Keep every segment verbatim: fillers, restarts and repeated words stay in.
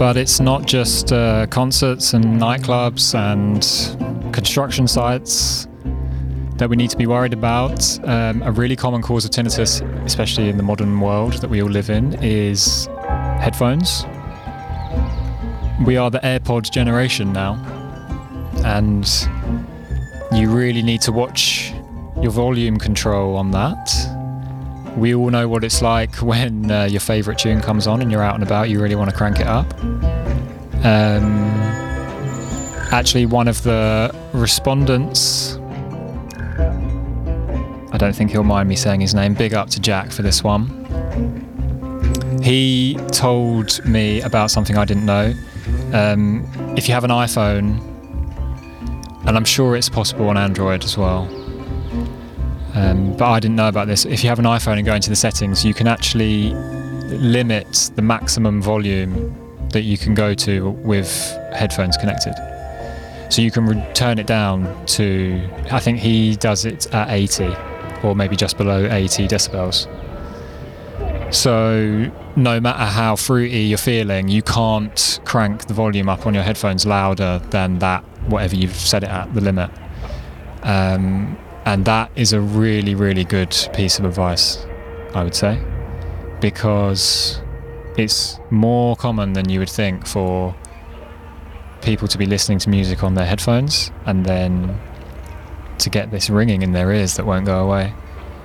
But it's not just uh, concerts and nightclubs and construction sites that we need to be worried about. Um, a really common cause of tinnitus, especially in the modern world that we all live in, is headphones. We are the AirPods generation now, and you really need to watch your volume control on that. We all know what it's like when uh, your favourite tune comes on and you're out and about, you really want to crank it up. Um, actually, one of the respondents, I don't think he'll mind me saying his name, big up to Jack for this one. He told me about something I didn't know. Um, if you have an iPhone, and I'm sure it's possible on Android as well, Um, but I didn't know about this. If you have an iPhone and go into the settings, you can actually limit the maximum volume that you can go to with headphones connected. So you can re- turn it down to, I think he does it at eighty, or maybe just below eighty decibels. So no matter how fruity you're feeling, you can't crank the volume up on your headphones louder than that, whatever you've set it at, the limit. Um, And that is a really, really good piece of advice, I would say, because it's more common than you would think for people to be listening to music on their headphones and then to get this ringing in their ears that won't go away.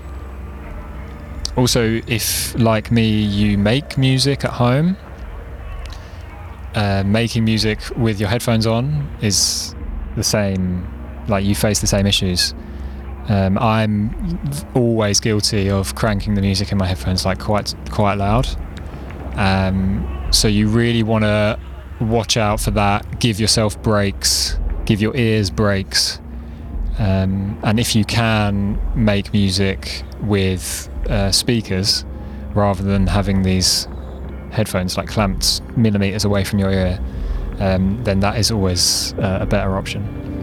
Also, if, like me, you make music at home, uh, making music with your headphones on is the same, like you face the same issues. Um, I'm always guilty of cranking the music in my headphones like quite quite loud. Um, so you really want to watch out for that. Give yourself breaks. Give your ears breaks. Um, and if you can, make music with uh, speakers rather than having these headphones like clamped millimeters away from your ear. Um, then that is always uh, a better option.